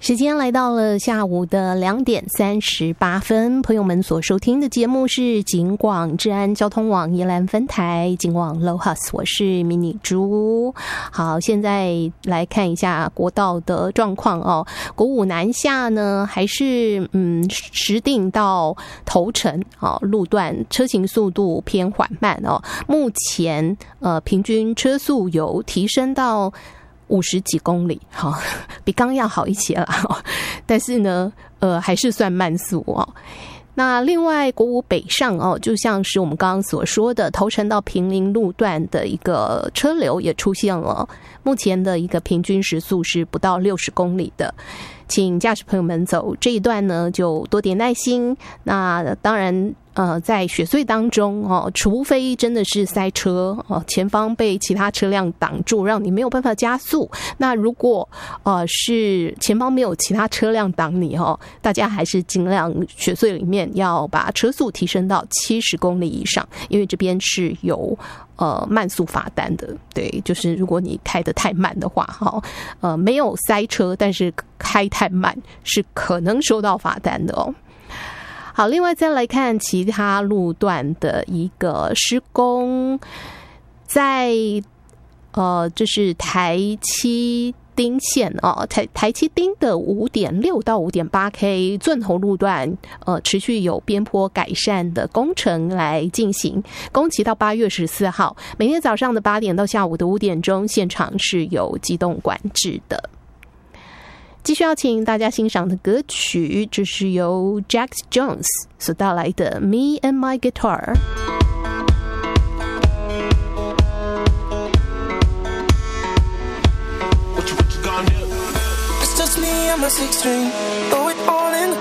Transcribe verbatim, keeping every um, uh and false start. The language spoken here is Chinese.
时间来到了下午的两点三十八分，朋友们所收听的节目是警广治安交通网宜兰分台警广 Lohas， 我是迷你猪。好，现在来看一下国道的状况哦。国五南下呢，还是嗯石碇到头城哦路段车行速度偏缓慢哦。目前呃平均车速有提升到五十几公里，好，比刚要好一些啦，但是呢，呃，还是算慢速哦。那另外国五北上哦，就像是我们刚刚所说的头城到平林路段的一个车流也出现了，目前的一个平均时速是不到六十公里的。请驾驶朋友们走这一段呢，就多点耐心。那当然，呃，在雪隧当中哦，除非真的是塞车哦，前方被其他车辆挡住，让你没有办法加速。那如果呃是前方没有其他车辆挡你哦，大家还是尽量雪隧里面要把车速提升到七十公里以上，因为这边是有呃慢速罚单的。对，就是如果你开得太慢的话，哈，呃，没有塞车，但是开太慢是可能收到罚单的哦。好，另外再来看其他路段的一个施工，在呃，这是台七丁线哦，台台七丁的五点六到五点八 K 圳头路段，呃，持续有边坡改善的工程来进行，工期到八月十四号，每天早上的八点到下午的五点钟，现场是有机动管制的。继续要请大家欣赏的歌曲，这是由 Jax Jones 所带来的 Me and My Guitar。 It's just me and my six string. Oh,